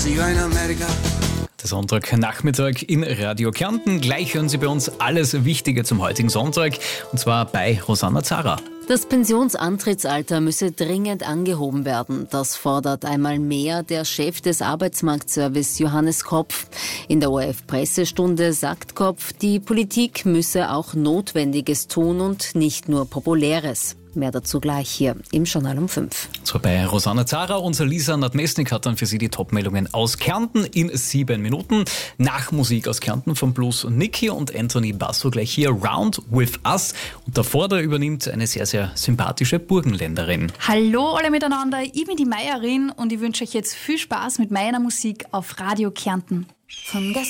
See you in America. Der Sonntagnachmittag in Radio Kärnten. Gleich hören Sie bei uns alles Wichtige zum heutigen Sonntag, und zwar bei Rosanna Zara. Das Pensionsantrittsalter müsse dringend angehoben werden. Das fordert einmal mehr der Chef des Arbeitsmarktservice Johannes Kopf. In der ORF-Pressestunde sagt Kopf, die Politik müsse auch Notwendiges tun und nicht nur Populäres. Mehr dazu gleich hier im Journal um 5. So bei Rosanna Zara. Unser Lisa Nadmesnik hat dann für Sie die Top-Meldungen aus Kärnten in 7 Minuten. Nach Musik aus Kärnten von Blues und Niki und Anthony Basso gleich hier Round with Us. Und davor da übernimmt eine sehr, sehr sympathische Burgenländerin. Hallo alle miteinander, ich bin die Meierin und ich wünsche euch jetzt viel Spaß mit meiner Musik auf Radio Kärnten. Von